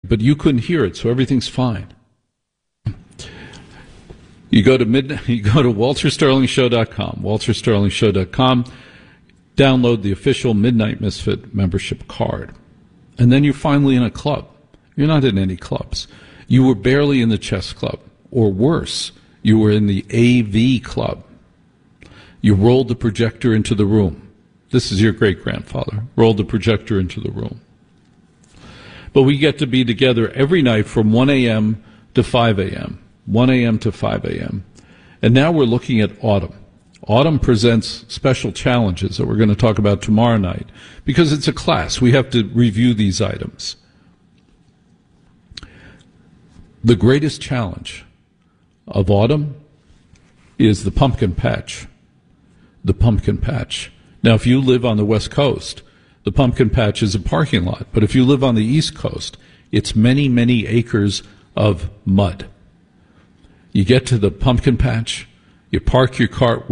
but you couldn't hear it, so everything's fine. You go to WalterSterlingShow.com, WalterSterlingShow.com, download the official Midnight Misfit membership card, and then you're finally in a club. You're not in any clubs. You were barely in the chess club, or worse, you were in the AV club. You rolled the projector into the room. This is your great-grandfather. Rolled the projector into the room. But we get to be together every night from 1 a.m. to 5 a.m., 1 a.m. to 5 a.m. And now we're looking at autumn. Autumn presents special challenges that we're going to talk about tomorrow night because it's a class. We have to review these items. The greatest challenge of autumn is the pumpkin patch. The pumpkin patch. Now, if you live on the West Coast, the pumpkin patch is a parking lot. But if you live on the East Coast, it's many, many acres of mud. You get to the pumpkin patch, you park your car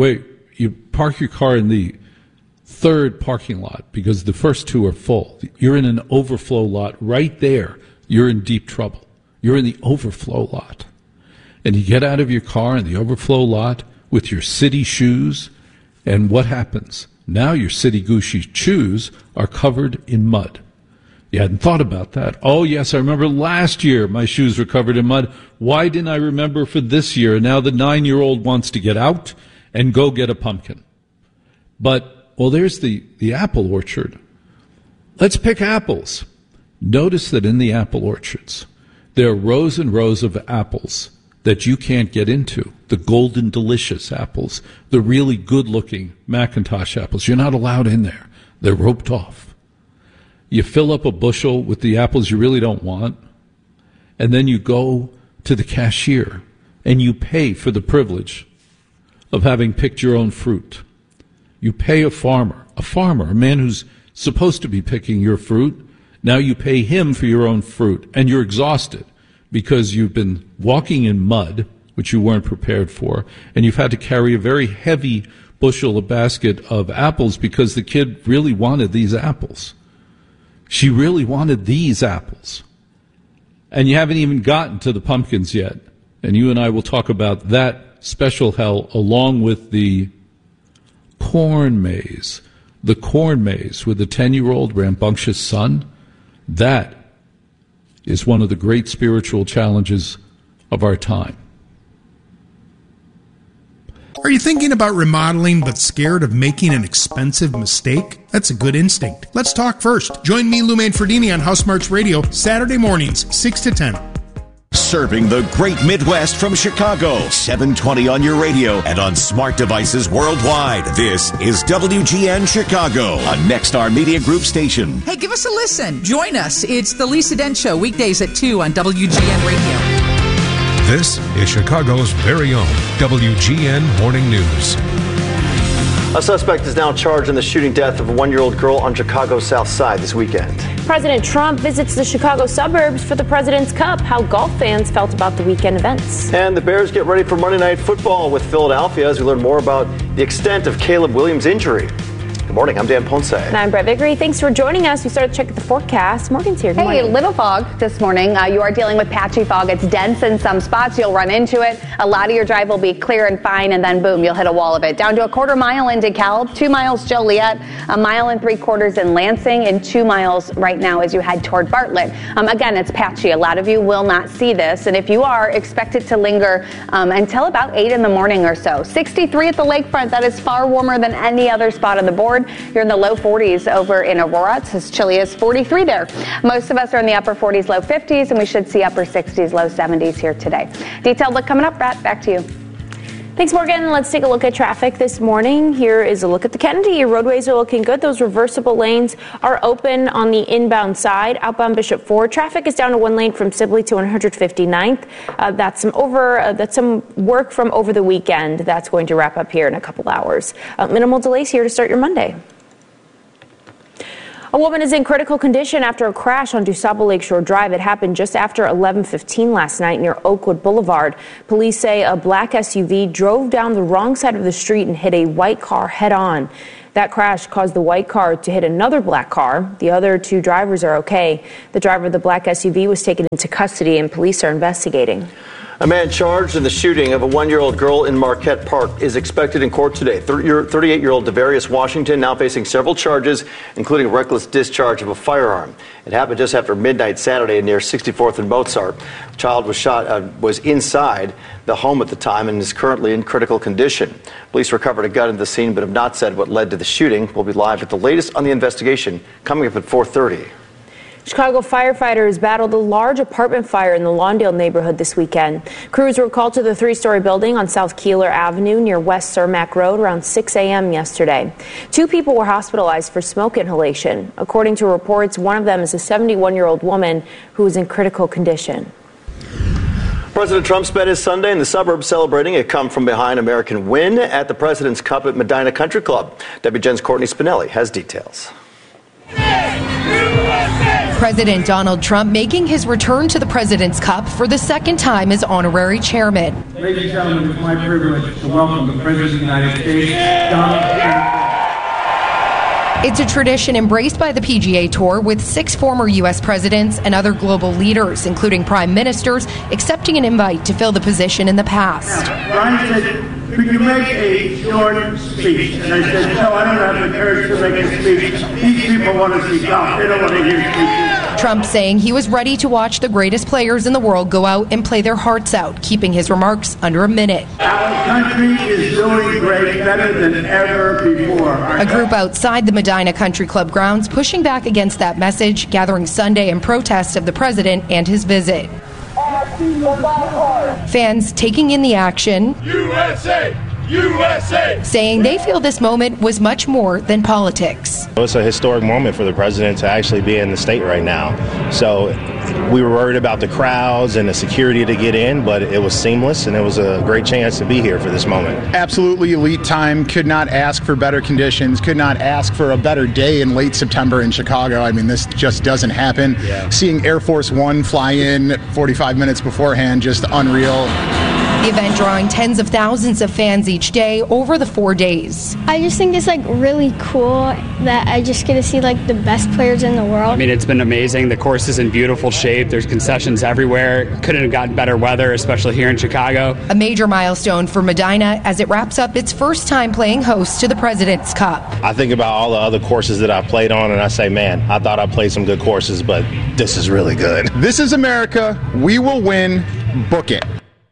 in the third parking lot because the first two are full. You're in an overflow lot right there. You're in deep trouble. You're in the overflow lot. And you get out of your car in the overflow lot with your city shoes, and what happens? Now your city Gucci shoes are covered in mud. You hadn't thought about that. Oh, yes, I remember last year my shoes were covered in mud. Why didn't I remember for this year? And now the 9-year-old wants to get out and go get a pumpkin. But, well, there's the apple orchard. Let's pick apples. Notice that in the apple orchards, there are rows and rows of apples that you can't get into. The golden delicious apples, the really good-looking Macintosh apples. You're not allowed in there. They're roped off. You fill up a bushel with the apples you really don't want, and then you go to the cashier and you pay for the privilege of having picked your own fruit. You pay a farmer, a man who's supposed to be picking your fruit. Now you pay him for your own fruit, and you're exhausted because you've been walking in mud, which you weren't prepared for, and you've had to carry a very heavy bushel, a basket of apples because the kid really wanted these apples. She really wanted these apples. And you haven't even gotten to the pumpkins yet. And you and I will talk about that special hell along with the corn maze. The corn maze with the 10-year-old rambunctious son. That is one of the great spiritual challenges of our time. Are you thinking about remodeling but scared of making an expensive mistake? That's a good instinct. Let's talk first. Join me, Lou Manfredini, on House Smarts Radio, Saturday mornings, 6 to 10. Serving the great Midwest from Chicago, 720 on your radio and on smart devices worldwide. This is WGN Chicago, a Nexstar Media Group station. Hey, give us a listen. Join us. It's the Lisa Dent Show, weekdays at 2 on WGN Radio. This is Chicago's very own WGN Morning News. A suspect is now charged in the shooting death of a 1-year-old girl on Chicago's South Side this weekend. President Trump visits the Chicago suburbs for the President's Cup. How golf fans felt about the weekend events. And the Bears get ready for Monday Night Football with Philadelphia as we learn more about the extent of Caleb Williams' injury. Good morning, I'm Dan Ponce. And I'm Brett Vickery. Thanks for joining us. We started to check the forecast. Morgan's here. Good morning. Little fog this morning. You are dealing with patchy fog. It's dense in some spots. You'll run into it. A lot of your drive will be clear and fine, and then boom, you'll hit a wall of it. Down to a quarter mile in DeKalb, 2 miles Joliet, 1.75 miles in Lansing, and 2 miles right now as you head toward Bartlett. Again, it's patchy. A lot of you will not see this, and if you are, expect it to linger until about 8 in the morning or so. 63 at the lakefront. That is far warmer than any other spot on the board. You're in the low 40s over in Aurora. It's as chilly as 43 there. Most of us are in the upper 40s, low 50s, and we should see upper 60s, low 70s here today. Detailed look coming up. Brett, back to you. Thanks, Morgan. Let's take a look at traffic this morning. Here is a look at the Kennedy. Your roadways are looking good. Those reversible lanes are open on the inbound side. Outbound Bishop Ford. Traffic is down to 1 lane from Sibley to 159th. That's some work from over the weekend. That's going to wrap up here in a couple hours. Minimal delays here to start your Monday. A woman is in critical condition after a crash on DuSable Lakeshore Drive. It happened just after 11:15 last night near Oakwood Boulevard. Police say a black SUV drove down the wrong side of the street and hit a white car head on. That crash caused the white car to hit another black car. The other two drivers are okay. The driver of the black SUV was taken into custody and police are investigating. A man charged in the shooting of a 1-year-old girl in Marquette Park is expected in court today. 38-year-old Devarius Washington now facing several charges, including reckless discharge of a firearm. It happened just after midnight Saturday near 64th and Mozart. The child was inside the home at the time and is currently in critical condition. Police recovered a gun at the scene but have not said what led to the shooting. We'll be live with the latest on the investigation coming up at 4:30. Chicago firefighters battled a large apartment fire in the Lawndale neighborhood this weekend. Crews were called to the 3-story building on South Keeler Avenue near West Cermak Road around 6 a.m. yesterday. 2 people were hospitalized for smoke inhalation. According to reports, one of them is a 71-year-old woman who is in critical condition. President Trump spent his Sunday in the suburbs celebrating a come-from-behind American win at the President's Cup at Medina Country Club. WGN's Courtney Spinelli has details. President Donald Trump making his return to the President's Cup for the second time as honorary chairman. Ladies and gentlemen, it's my privilege to welcome the President of the United States, Donald Trump. It's a tradition embraced by the PGA Tour, with 6 former U.S. presidents and other global leaders, including prime ministers, accepting an invite to fill the position in the past. Brian said, could you make a short speech? And I said, no, I don't have the courage to make a speech. These people want to see golf. They don't want to hear speeches. Trump saying he was ready to watch the greatest players in the world go out and play their hearts out, keeping his remarks under a minute. Our country is doing great, better than ever before. A group outside the Medina Country Club grounds pushing back against that message, gathering Sunday in protest of the president and his visit. Fans taking in the action, USA! USA! saying they feel this moment was much more than politics. It's a historic moment for the president to actually be in the state right now. So we were worried about the crowds and the security to get in, but it was seamless and it was a great chance to be here for this moment. Absolutely elite time. Could not ask for better conditions. Could not ask for a better day in late September in Chicago. I mean, this just doesn't happen. Yeah. Seeing Air Force One fly in 45 minutes beforehand, just unreal. The event drawing tens of thousands of fans each day over the 4 days. I just think it's really cool that I just get to see the best players in the world. I mean, it's been amazing. The course is in beautiful shape. There's concessions everywhere. Couldn't have gotten better weather, especially here in Chicago. A major milestone for Medina as it wraps up its first time playing host to the President's Cup. I think about all the other courses that I've played on and I say, man, I thought I played some good courses, but this is really good. This is America. We will win. Book it.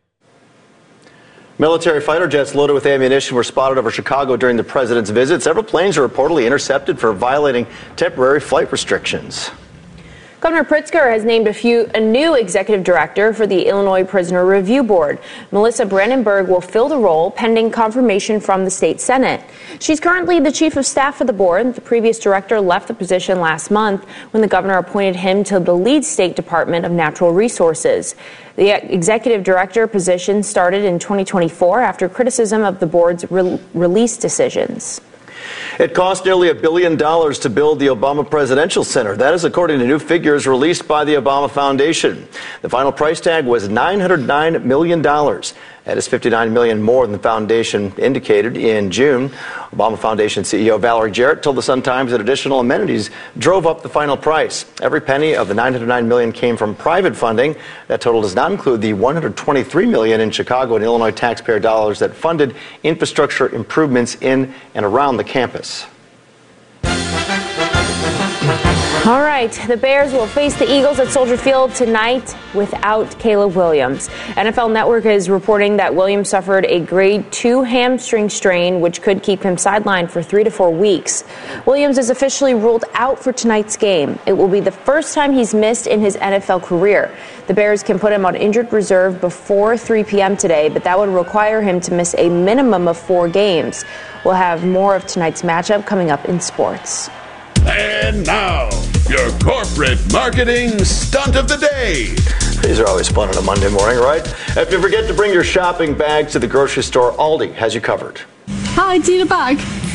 Military fighter jets loaded with ammunition were spotted over Chicago during the president's visit. Several planes were reportedly intercepted for violating temporary flight restrictions. Governor Pritzker has named a new executive director for the Illinois Prisoner Review Board. Melissa Brandenburg will fill the role pending confirmation from the state Senate. She's currently the chief of staff of the board. The previous director left the position last month when the governor appointed him to the lead state Department of Natural Resources. The executive director position started in 2024 after criticism of the board's release decisions. It cost nearly $1 billion to build the Obama Presidential Center. That is according to new figures released by the Obama Foundation. The final price tag was $909 million. That is $59 million more than the foundation indicated in June. Obama Foundation CEO Valerie Jarrett told the Sun-Times that additional amenities drove up the final price. Every penny of the $909 million came from private funding. That total does not include the $123 million in Chicago and Illinois taxpayer dollars that funded infrastructure improvements in and around the campus. All right, the Bears will face the Eagles at Soldier Field tonight without Caleb Williams. NFL Network is reporting that Williams suffered a grade 2 hamstring strain, which could keep him sidelined for 3 to 4 weeks. Williams is officially ruled out for tonight's game. It will be the first time he's missed in his NFL career. The Bears can put him on injured reserve before 3 p.m. today, but that would require him to miss a minimum of 4 games. We'll have more of tonight's matchup coming up in sports. And now, your corporate marketing stunt of the day. These are always fun on a Monday morning, right? If you forget to bring your shopping bag to the grocery store, Aldi has you covered. Hi, do you need a bag?